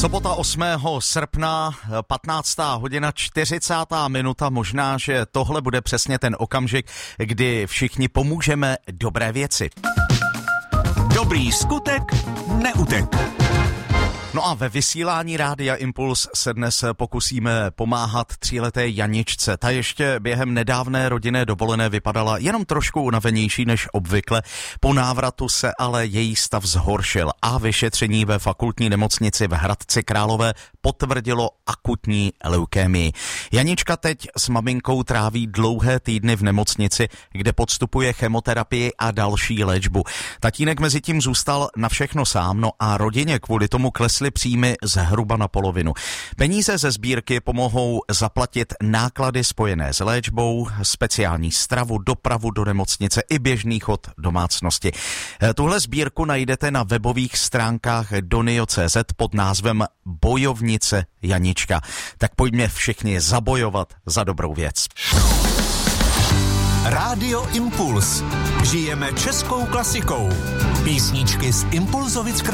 Sobota 8. srpna, 15. hodina 40. minuta. Možná, že tohle bude přesně ten okamžik, kdy všichni pomůžeme dobré věci. Dobrý skutek neutek. No a ve vysílání Rádia Impuls se dnes pokusíme pomáhat 3leté Janičce. Ta ještě během nedávné rodinné dovolené vypadala jenom trošku unavenější než obvykle. Po návratu se ale její stav zhoršil a vyšetření ve fakultní nemocnici v Hradci Králové potvrdilo akutní leukémii. Janička teď s maminkou tráví dlouhé týdny v nemocnici, kde podstupuje chemoterapii a další léčbu. Tatínek mezi tím zůstal na všechno sám, no a rodině kvůli tomu klesly příjmy zhruba na polovinu. Peníze ze sbírky pomohou zaplatit náklady spojené s léčbou, speciální stravu, dopravu do nemocnice i běžný chod domácnosti. Tuhle sbírku najdete na webových stránkách donio.cz pod názvem Bojovnice Janička. Tak pojďme všichni zabojovat za dobrou věc. Rádio Impuls. Žijeme českou klasikou. Písničky z Impulzovic kraje.